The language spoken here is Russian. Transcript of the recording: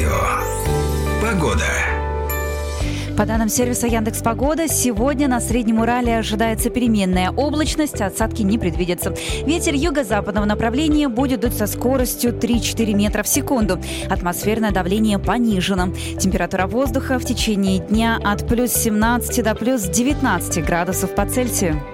радио. Погода. По данным сервиса Яндекс.Погода, сегодня на Среднем Урале ожидается переменная облачность, осадки не предвидятся. Ветер юго-западного направления будет дуть со скоростью 3-4 метра в секунду. Атмосферное давление понижено. Температура воздуха в течение дня от плюс 17 до плюс 19 градусов по Цельсию.